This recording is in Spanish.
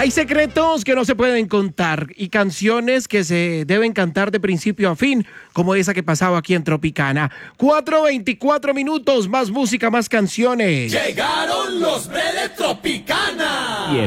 Hay secretos que no se pueden contar y canciones que se deben cantar de principio a fin, como esa que pasaba aquí en Tropicana. 4:24 minutos, más música, más canciones. Llegaron los Bredes Tropicana.